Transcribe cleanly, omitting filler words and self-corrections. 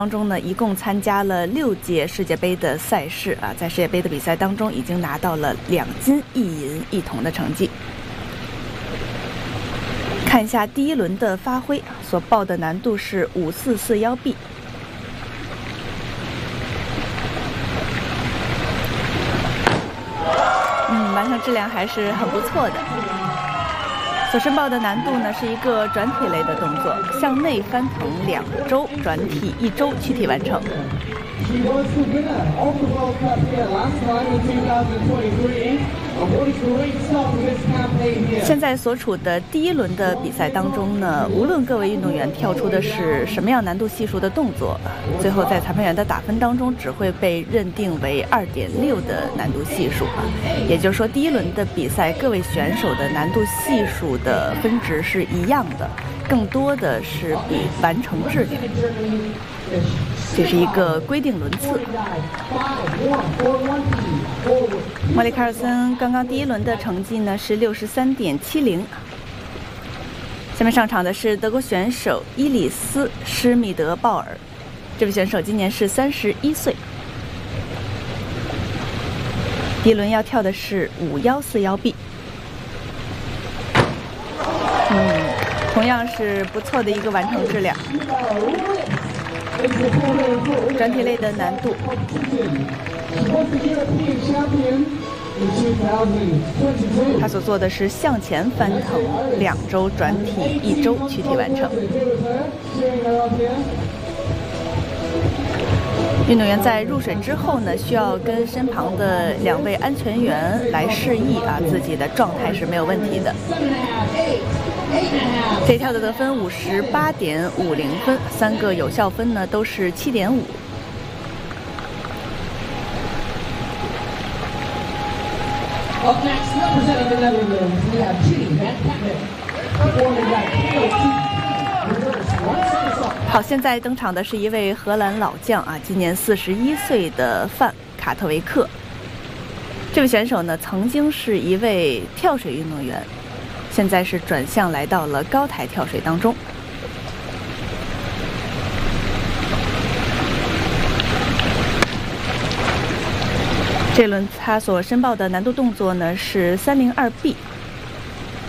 当中呢，一共参加了6届世界杯的赛事啊，在世界杯的比赛当中，已经拿到了2金1银1铜的成绩。看一下第一轮的发挥，所报的难度是5441B。完成质量还是很不错的。所申报的难度呢是一个转体类的动作，向内翻腾2周，转体1周，躯体完成。现在所处的第一轮的比赛当中呢，无论各位运动员跳出的是什么样难度系数的动作，最后在裁判员的打分当中只会被认定为2.6的难度系数啊。也就是说，第一轮的比赛各位选手的难度系数的分值是一样的，更多的是比完成质量。这是一个规定轮次。莫里卡尔森刚刚第一轮的成绩呢是63.70。下面上场的是德国选手伊里斯·施密德鲍尔，这位选手今年是31岁。第一轮要跳的是5141B。同样是不错的一个完成质量。转体类的难度，他所做的是向前翻腾2周，转体1周，躯体完成。运动员在入水之后呢，需要跟身旁的2位安全员来示意啊，自己的状态是没有问题的。这一跳的得分58.50分，3个有效分呢都是7.5。好，现在登场的是一位荷兰老将啊，今年41岁的范卡特维克。这位选手呢，曾经是一位跳水运动员。现在是转向来到了高台跳水当中。这轮他所申报的难度动作呢是302B。